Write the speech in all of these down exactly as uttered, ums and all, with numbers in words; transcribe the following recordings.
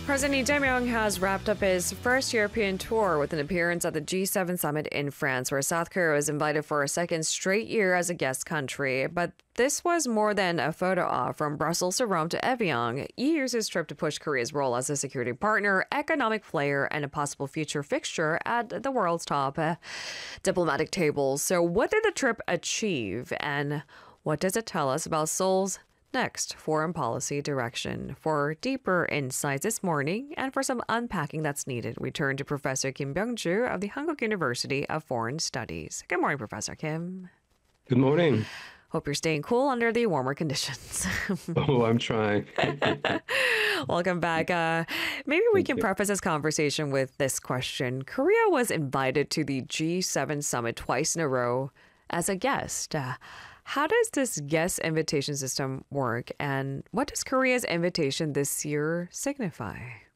President Lee Jae-myung has wrapped up his first European tour with an appearance at the G seven summit in France, where South Korea was invited for a second straight year as a guest country. But this was more than a photo op. From Brussels to Rome to Evian, Lee used his trip to push Korea's role as a security partner, economic player, and a possible future fixture at the world's top uh, diplomatic tables. So what did the trip achieve, and what does it tell us about Seoul's next foreign policy direction? For deeper insights this morning and for some unpacking that's needed, we turn to Professor Kim Byung-ju of the Hankuk University of Foreign Studies. Good morning, Professor Kim. Good morning. Hope you're staying cool under the warmer conditions. Oh, I'm trying. Welcome back. Uh, maybe we Thank can you. preface this conversation with this question. Korea was invited to the G seven summit twice in a row as a guest. Uh, How does this guest invitation system work, and what does Korea's invitation this year signify?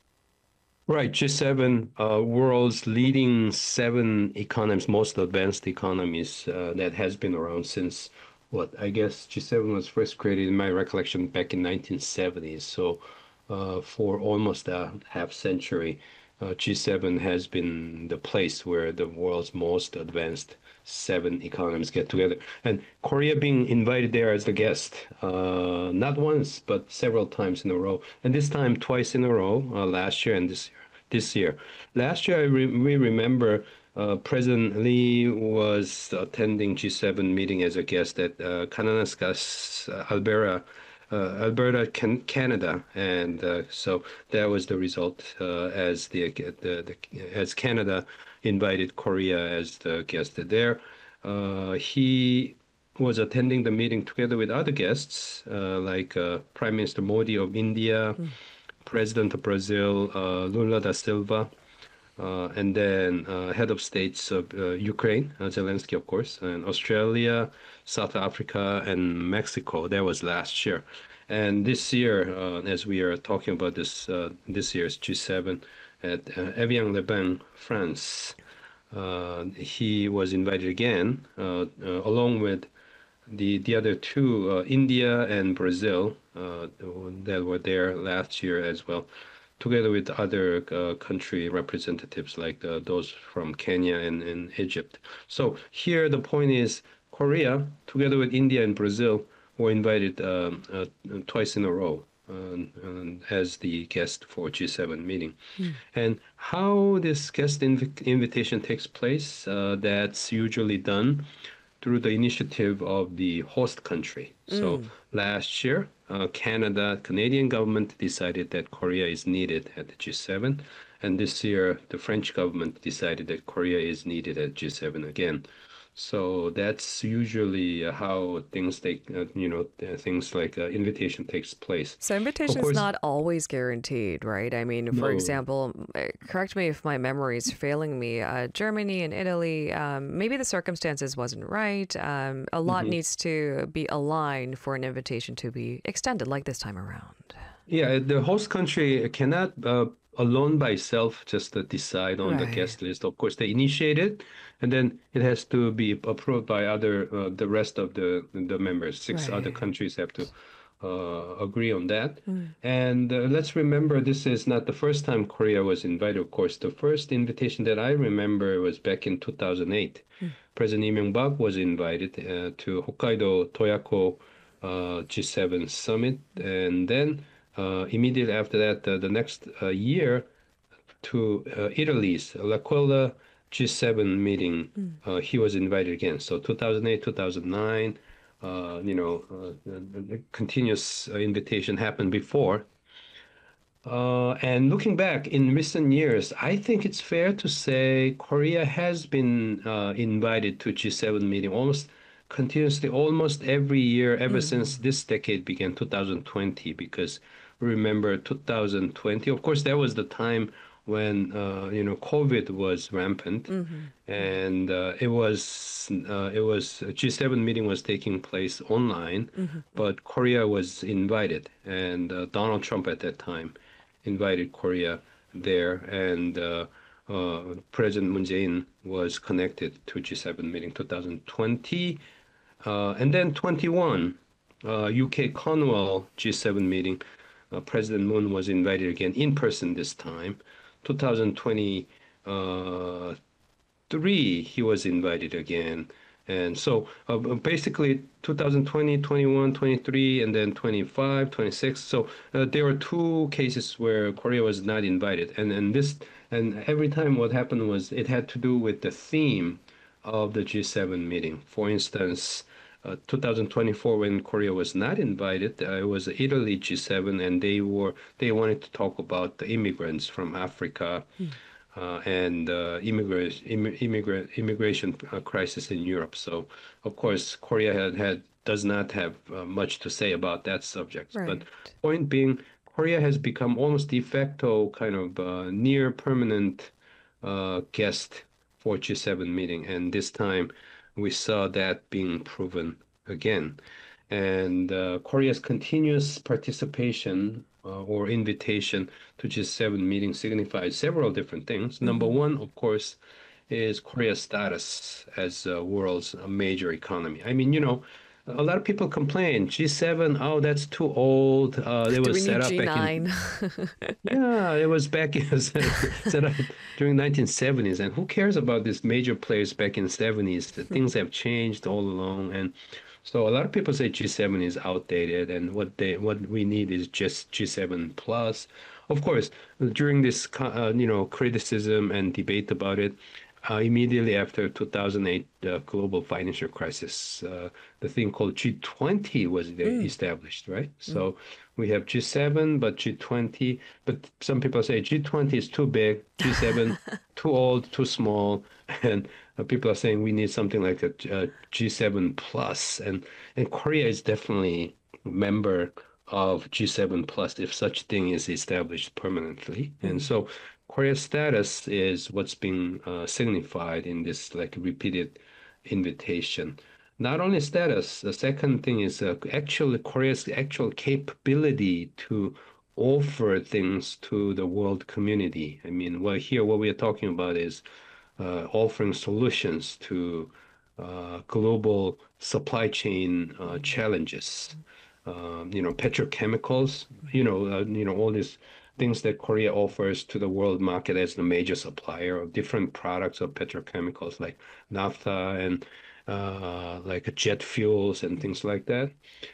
Right, G seven, uh, world's leading seven economies, most advanced economies uh, that has been around since, what, I guess G seven was first created, in my recollection, back in nineteen seventies. So uh, for almost a half century, uh, G seven has been the place where the world's most advanced seven economies get together. And Korea being invited there as the guest, uh, not once, but several times in a row. And this time, twice in a row, uh, last year and this year. This year. Last year, I re- we remember uh, President Lee was attending G seven meeting as a guest at uh, Kananaskis, uh, Alberta, uh, Alberta, can- Canada. And uh, so that was the result uh, as the, the, the as Canada invited Korea as the guest there. Uh, he was attending the meeting together with other guests, uh, like uh, Prime Minister Modi of India, mm. President of Brazil, uh, Lula da Silva, uh, and then uh, head of states of uh, Ukraine, uh, Zelensky, of course, and Australia, South Africa, and Mexico. That was last year. And this year, uh, as we are talking about this, uh, this year's G seven, at uh, Evian-les-Bains, France. Uh, he was invited again, uh, uh, along with the the other two, uh, India and Brazil, uh, that were there last year as well, together with other uh, country representatives like uh, those from Kenya and, and Egypt. So here the point is Korea, together with India and Brazil, were invited um, uh, twice in a row. Uh, uh, as the guest for G seven meeting. Mm. And how this guest inv- invitation takes place, uh, that's usually done through the initiative of the host country. Mm. So last year, uh, Canada, Canadian government decided that Korea is needed at the G seven. And this year, the French government decided that Korea is needed at G seven again. So that's usually uh, how things take, uh, you know, uh, things like uh, invitation takes place. So invitation is not always guaranteed, right? I mean, for No. example, correct me if my memory is failing me, uh, Germany and Italy, um, maybe the circumstances wasn't right. Um, a lot mm-hmm. needs to be aligned for an invitation to be extended like this time around. Yeah, the host country cannot uh, alone by itself just uh, decide on right. the guest list. Of course, they initiate it, and then it has to be approved by other uh, the rest of the the members. Six right. other countries have to uh, agree on that. Mm. And uh, let's remember, this is not the first time Korea was invited. Of course, the first invitation that I remember was back in two thousand eight. Mm. President Lee Myung-bak was invited uh, to Hokkaido Toyako uh, G seven summit, and then Uh, immediately after that, uh, the next uh, year, to uh, Italy's L'Aquila G seven meeting, mm. uh, he was invited again. So two thousand eight, two thousand nine, uh, you know, uh, the continuous uh, invitation happened before. Uh, and looking back in recent years, I think it's fair to say Korea has been uh, invited to G seven meeting almost continuously, almost every year ever mm. since this decade began, two thousand twenty, because remember two thousand twenty, of course, that was the time when uh, you know COVID was rampant, mm-hmm. and uh, it was uh, it was G seven meeting was taking place online, mm-hmm. but Korea was invited, and uh, Donald Trump at that time invited Korea there, and uh, uh, President Moon Jae-in was connected to G seven meeting two thousand twenty, uh, and then twenty-one, uh, U K Cornwall G seven meeting. uh, President Moon was invited again in person this time. twenty twenty, uh, three, he was invited again. And so uh, basically two thousand twenty, twenty-one, twenty-three, and then twenty-five, twenty-six. So uh, there were two cases where Korea was not invited. And, and this, and every time what happened was it had to do with the theme of the G seven meeting. For instance, uh, two thousand twenty-four, when Korea was not invited, uh, it was Italy G seven, and they were they wanted to talk about the immigrants from Africa uh, and uh, immigrant, immigrant, immigration uh, crisis in Europe. So, of course, Korea had, had does not have uh, much to say about that subject. Right. But point being, Korea has become almost de facto kind of uh, near permanent uh, guest for G seven meeting, and this time we saw that being proven again. And uh, Korea's continuous participation uh, or invitation to G seven meeting signifies several different things. Number one, of course, is Korea's status as the world's a major economy. I mean, you know, a lot of people complain, G seven, oh, that's too old. Uh, it Do we was set need up G nine? back in, yeah, it was back in, set up during nineteen seventies. And who cares about these major players back in the seventies? The things have changed all along. And so a lot of people say G seven is outdated, and what they what we need is just G seven plus. Of course, during this uh, you know criticism and debate about it, uh, immediately after two thousand eight uh, global financial crisis, uh, the thing called G twenty was Mm. established, right? Mm. So we have G seven, but G twenty. But some people say G twenty is too big, G seven too old, too small, and uh, people are saying we need something like a, a G seven plus, and and Korea is definitely a member of G seven plus if such thing is established permanently. And Mm. so Korea's status is what's being uh, signified in this like repeated invitation. Not only status, the second thing is uh, actually Korea's actual capability to offer things to the world community. I mean, well, here what we are talking about is uh, offering solutions to uh, global supply chain uh, challenges. Um, you know, petrochemicals, you know, uh, you know, all these things that Korea offers to the world market as the major supplier of different products of petrochemicals like naphtha and uh, like jet fuels and things like that.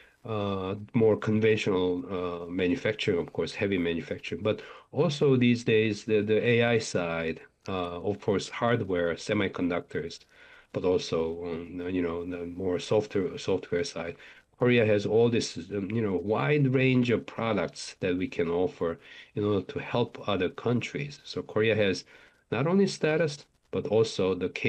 Uh, more conventional uh, manufacturing, of course, heavy manufacturing, but also these days the, the A I side, uh, of course, hardware, semiconductors, but also um, you know the more software software side. Korea has all this um, you know wide range of products that we can offer in order to help other countries. So Korea has not only status but also the